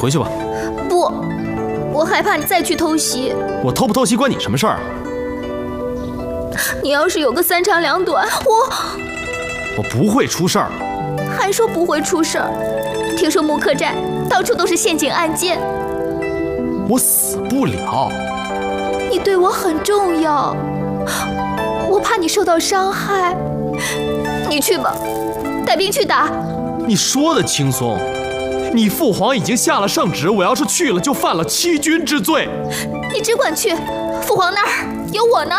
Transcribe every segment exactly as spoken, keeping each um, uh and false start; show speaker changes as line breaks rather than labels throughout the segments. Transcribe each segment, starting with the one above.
回去吧。
不，我害怕你再去偷袭。
我偷不偷袭关你什么事儿？
你要是有个三长两短，我
我不会出事儿。
还说不会出事儿？听说木克寨到处都是陷阱案件。
我死不了。
你对我很重要，我怕你受到伤害。你去吧，带兵去打。
你说的轻松，你父皇已经下了圣旨，我要是去了就犯了欺君之罪。
你只管去，父皇那儿有我呢。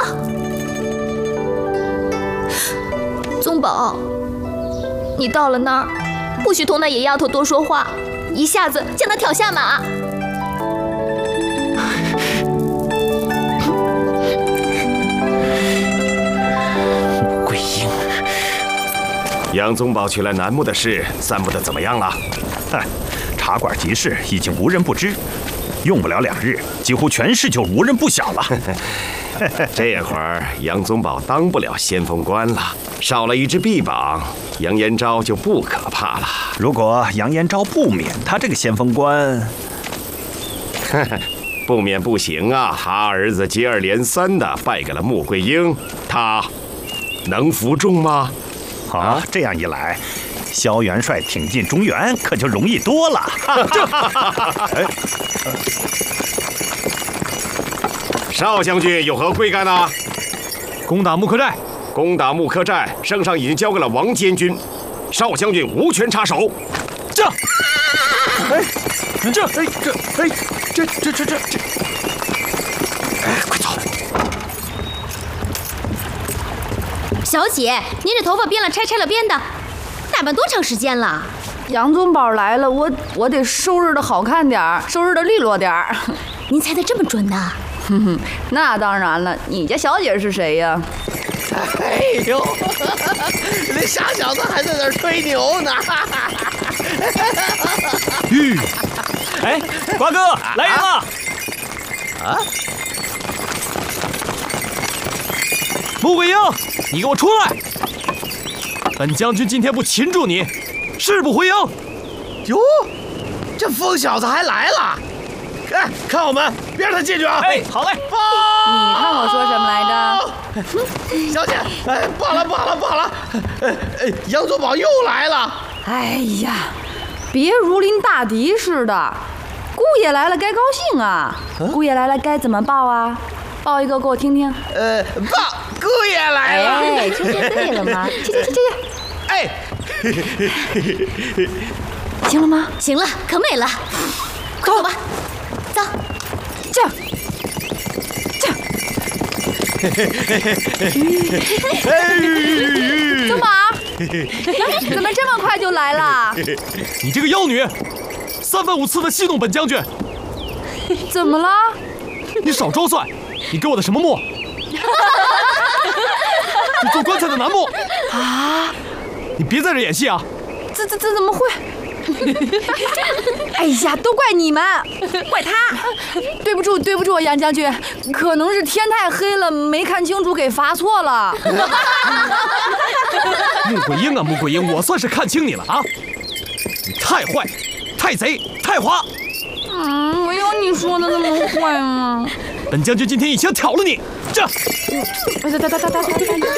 宗保，你到了那儿，不许同那野丫头多说话，一下子将她挑下马。
桂英，杨宗保取来楠木的事散布的怎么样了？
哼，茶馆集市已经无人不知，用不了两日，几乎全市就无人不晓了。
这会儿杨宗保当不了先锋官了，少了一只臂膀，杨延昭就不可怕了。
如果杨延昭不免他这个先锋官，
不免不行啊！他儿子接二连三的败给了穆桂英，他能服众吗？
啊，这样一来，萧元帅挺进中原可就容易多了。
少将军有何贵干呢？
攻打木克寨。
攻打木克寨，圣上已经交给了王监军，少将军无权插手。
这，哎，这，哎，这，哎，这，这，这，这，这，
哎，快走！
小姐，您这头发编了拆，拆了编的，打扮多长时间了？
杨宗保来了，我我得收拾的好看点儿，收拾的利落点儿。
您猜得这么准呢？
哼哼，那当然了，你家小姐是谁呀？
哎呦，那傻小子还在那儿吹牛呢！
吁，哎，瓜哥，来人了！
啊！
穆桂英，你给我出来！本将军今天不擒住你，誓不回营。
哟，这疯小子还来了！哎，看我们，别让他进去啊！
哎，好嘞。
你看我说什么来着？
小姐，哎，罢了罢了罢了，哎哎，杨宗保又来了。
哎呀，别如临大敌似的。姑爷来了该高兴啊！姑爷来了该怎么报啊？报一个给我听听。
呃，报，姑爷来了。
哎，这就对了嘛。去去去去去。
哎，
行了吗？
行了，可美了。快走吧，走。
这样，这样。宗保，怎么这么快就来了？
你这个妖女，三番五次的戏弄本将军。
怎么了？
你少装蒜！你给我的什么墨？你做棺材的楠木
啊！
你别在这演戏啊！
这这这怎么会？哎呀，都怪你们，怪他！对不住，对不住，杨将军，可能是天太黑了，没看清楚，给罚错了。
穆桂英啊，穆桂英，我算是看清你了啊！你太坏，太贼，太滑！
嗯，没有你说的那么坏嘛。
本将军今天一枪挑了你！这，
打打打打打打！